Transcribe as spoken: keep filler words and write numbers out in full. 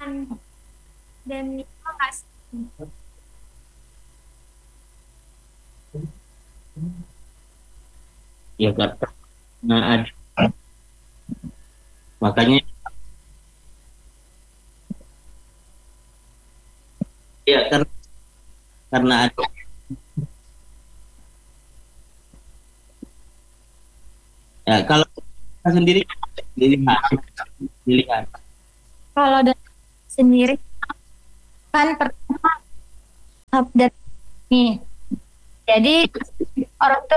dan kasih. Ya karena ada, makanya ya karena karena ada. Ya kalau kita sendiri dilihat dilihat Kalau dari sendiri kan pertama update nih. Jadi orang tuh